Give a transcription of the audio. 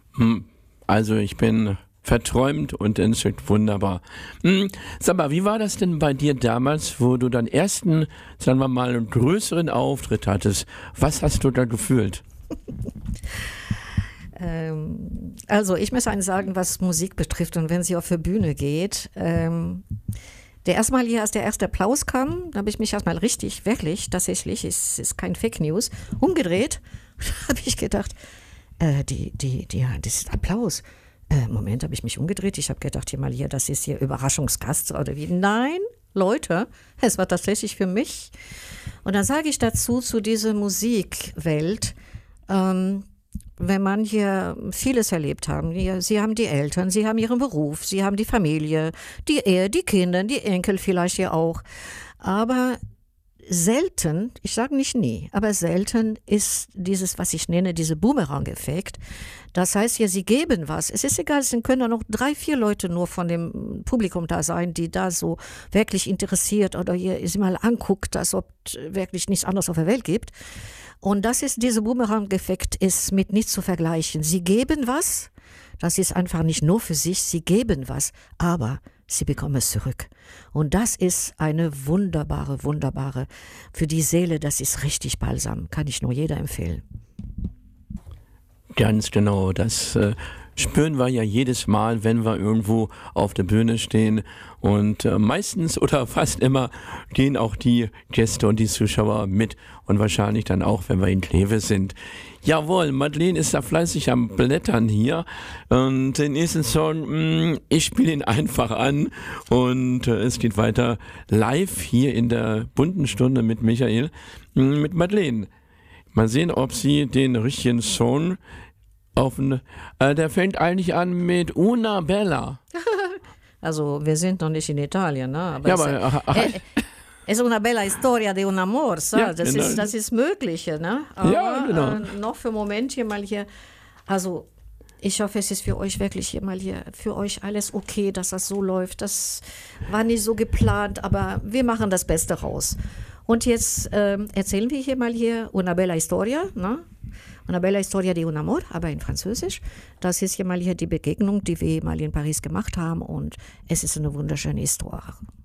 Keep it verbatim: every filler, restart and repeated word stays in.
Hm, Also ich bin verträumt und es ist wunderbar. Hm, Sag mal, wie war das denn bei dir damals, wo du deinen ersten, sagen wir mal, einen größeren Auftritt hattest? Was hast du da gefühlt? Ähm, also ich muss eines sagen, was Musik betrifft und wenn sie auf die Bühne geht. Ähm, der erstmal hier, als der erste Applaus kam, da habe ich mich erstmal richtig, wirklich, tatsächlich, ist, ist kein Fake News, umgedreht. Da habe ich gedacht, äh, die, die, die, das ist Applaus. Äh, Moment, habe ich mich umgedreht. Ich habe gedacht, hier mal hier, das ist hier Überraschungsgast oder wie. Nein, Leute, es war tatsächlich für mich. Und dann sage ich dazu, zu dieser Musikwelt, ähm, wenn man hier vieles erlebt haben, sie haben die Eltern, sie haben ihren Beruf, sie haben die Familie, die Ehe, die Kinder, die Enkel vielleicht ja auch. Aber selten, ich sage nicht nie, aber selten ist dieses, was ich nenne, diese Boomerang-Effekt. Das heißt ja, sie geben was. Es ist egal, es können ja noch drei, vier Leute nur von dem Publikum da sein, die da so wirklich interessiert oder ihr sie mal anguckt, als ob es wirklich nichts anderes auf der Welt gibt. Und das ist, dieser Boomerang-Effekt ist mit nichts zu vergleichen. Sie geben was, das ist einfach nicht nur für sich, sie geben was, aber sie bekommen es zurück. Und das ist eine wunderbare, wunderbare, für die Seele, das ist richtig balsam, kann ich nur jeder empfehlen. Ganz genau, das äh, spüren wir ja jedes Mal, wenn wir irgendwo auf der Bühne stehen und äh, meistens oder fast immer gehen auch die Gäste und die Zuschauer mit und wahrscheinlich dann auch, wenn wir in Kleve sind. Jawohl, Madeleine ist da fleißig am Blättern hier und den nächsten Song, mh, ich spiele ihn einfach an und äh, es geht weiter live hier in der bunten Stunde mit Michael, mh, mit Madeleine. Mal sehen, ob sie den richtigen Song auf den, äh, der fängt eigentlich an mit Una Bella. Also wir sind noch nicht in Italien, ne? Aber Ja, es, aber, äh, es una bella storia de un amor, sa? Ja, das, genau. ist, das ist Mögliche, ne? Aber, Ja, genau. äh, noch für einen Moment hier mal hier, also ich hoffe, es ist für euch wirklich hier mal hier, für euch alles okay, dass das so läuft. Das war nicht so geplant, aber wir machen das Beste raus. Und jetzt ähm, erzählen wir hier mal hier una bella historia, ne? Una bella historia de un amor, aber in Französisch. Das ist hier mal hier die Begegnung, die wir mal in Paris gemacht haben und es ist eine wunderschöne Histoire.